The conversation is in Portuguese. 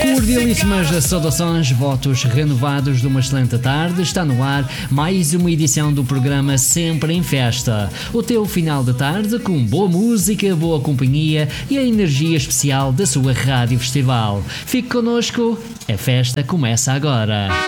Cordialíssimas saudações, votos renovados de uma excelente tarde. Está no ar mais uma edição do programa Sempre em Festa. O teu final de tarde com boa música, boa companhia e a energia especial da sua Rádio Festival. Fique connosco, a festa começa agora.